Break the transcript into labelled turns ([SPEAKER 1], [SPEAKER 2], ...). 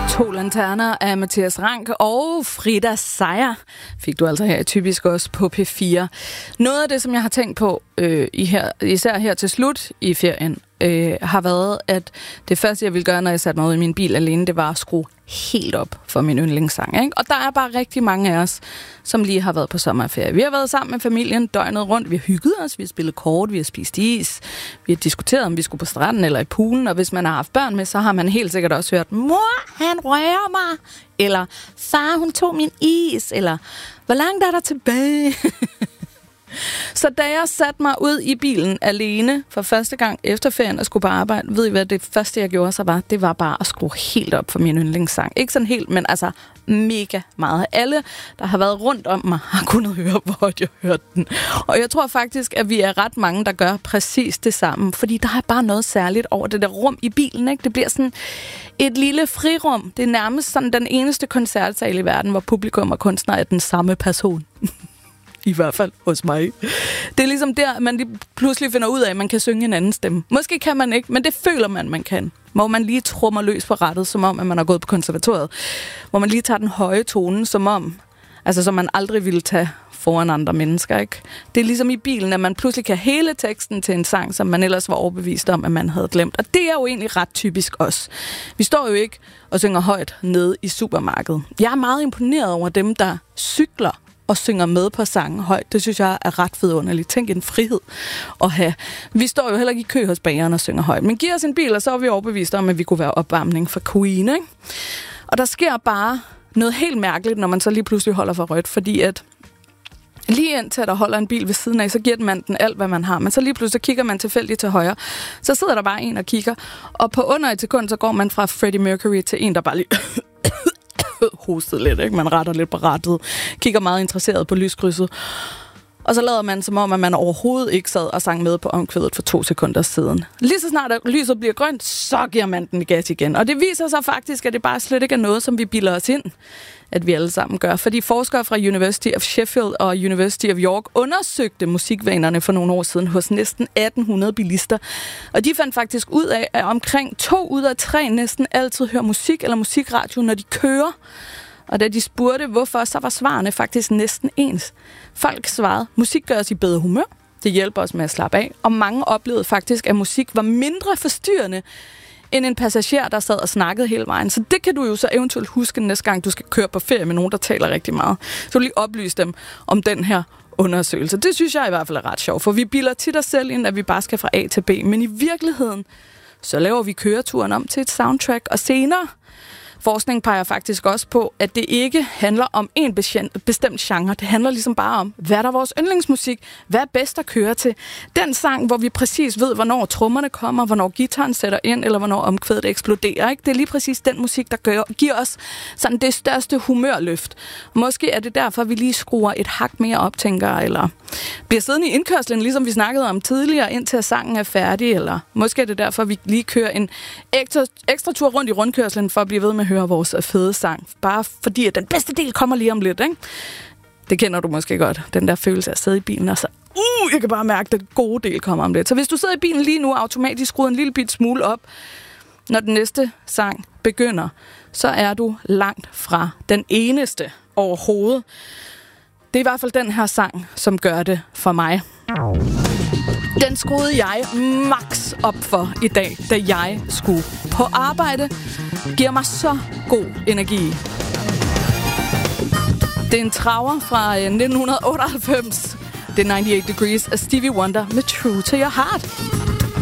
[SPEAKER 1] To lanterner af Mathias Rank og Frida Seier fik du altså her typisk også på P4. Noget af det, som jeg har tænkt på, især her til slut i ferien, har været, at det første, jeg ville gøre, når jeg satte mig ud i min bil alene, det var at skrue helt op for min yndlingssang. Ikke? Og der er bare rigtig mange af os, som lige har været på sommerferie. Vi har været sammen med familien døgnet rundt. Vi har hygget os, vi har spillet kort, vi har spist is. Vi har diskuteret, om vi skulle på stranden eller i poolen. Og hvis man har haft børn med, så har man helt sikkert også hørt, mor, han rører mig. Eller far, hun tog min is. Eller hvor langt er der tilbage? Så da jeg satte mig ud i bilen alene for første gang efter ferien og skulle på arbejde, ved I hvad det første jeg gjorde så var? Det var bare at skrue helt op for min yndlingssang. Ikke sådan helt, men altså mega meget. Alle, der har været rundt om mig, har kunnet høre, hvor jeg hørte den. Og jeg tror faktisk, at vi er ret mange, der gør præcis det samme. Fordi der er bare noget særligt over det der rum i bilen. Ikke? Det bliver sådan et lille frirum. Det er nærmest sådan den eneste koncertsal i verden, hvor publikum og kunstner er den samme person. I hvert fald hos mig. Det er ligesom der, man pludselig finder ud af, at man kan synge en anden stemme. Måske kan man ikke, men det føler man kan. Hvor man lige trummer løs på rattet, som om, at man har gået på konservatoriet. Hvor man lige tager den høje tone, som man aldrig ville tage foran andre mennesker. Ikke? Det er ligesom i bilen, at man pludselig kan hele teksten til en sang, som man ellers var overbevist om, at man havde glemt. Og det er jo egentlig ret typisk os. Vi står jo ikke og synger højt nede i supermarkedet. Jeg er meget imponeret over dem, der cykler og synger med på sangen højt. Det synes jeg er ret vidunderligt. Tænk en frihed at have. Vi står jo heller ikke i kø hos bageren og synger højt. Men giver os en bil, og så er vi overbevist om, at vi kunne være opvarmning for Queen. Ikke? Og der sker bare noget helt mærkeligt, når man så lige pludselig holder for rødt. Fordi at lige indtil der holder en bil ved siden af, så giver man den alt, hvad man har. Men så lige pludselig kigger man tilfældigt til højre. Så sidder der bare en og kigger. Og på under et sekund, så går man fra Freddie Mercury til en, der bare lige hostet lidt, ikke? Man retter lidt på rattet, kigger meget interesseret på lyskrydset. Og så lader man som om, at man overhovedet ikke sad og sang med på omkvædet for 2 sekunder siden. Lige så snart lyset bliver grønt, så giver man den gas igen. Og det viser sig faktisk, at det bare slet ikke er noget, som vi bilder os ind, at vi alle sammen gør. Fordi forskere fra University of Sheffield og University of York undersøgte musikvanerne for nogle år siden hos næsten 1800 bilister. Og de fandt faktisk ud af, at omkring 2 ud af 3 næsten altid hører musik eller musikradio, når de kører. Og da de spurgte, hvorfor, så var svarene faktisk næsten ens. Folk svarede, musik gør os i bedre humør. Det hjælper os med at slappe af. Og mange oplevede faktisk, at musik var mindre forstyrrende end en passager, der sad og snakkede hele vejen. Så det kan du jo så eventuelt huske næste gang, du skal køre på ferie med nogen, der taler rigtig meget. Så lige oplyse dem om den her undersøgelse. Det synes jeg i hvert fald er ret sjovt, for vi bilder tit os selv ind, at vi bare skal fra A til B. Men i virkeligheden, så laver vi køreturen om til et soundtrack, og senere forskning peger faktisk også på, at det ikke handler om en bestemt genre. Det handler ligesom bare om, hvad er der vores yndlingsmusik? Hvad er bedst at køre til? Den sang, hvor vi præcis ved, hvornår trommerne kommer, hvornår gitaren sætter ind, eller hvornår omkvædet eksploderer. Ikke? Det er lige præcis den musik, der giver os sådan det største humørløft. Måske er det derfor, vi lige skruer et hak mere op, tænker, eller bliver siddende i indkørslen, ligesom vi snakkede om tidligere, indtil sangen er færdig, eller måske er det derfor, vi lige kører en ekstra tur rundt i rundkørslen, for at blive ved med høre vores fede sang. Bare fordi, at den bedste del kommer lige om lidt, ikke? Det kender du måske godt. Den der følelse af at sidde i bilen, og så jeg kan bare mærke, at den gode del kommer om lidt. Så hvis du sidder i bilen lige nu, automatisk skruer en lille bit smule op, når den næste sang begynder, så er du langt fra den eneste overhovedet. Det er i hvert fald den her sang, som gør det for mig. Den skruede jeg max op for i dag, da jeg skulle på arbejde. Giver mig så god energi. Det er en traver fra 1998. Det er 98 Degrees af Stevie Wonder med True to Your Heart.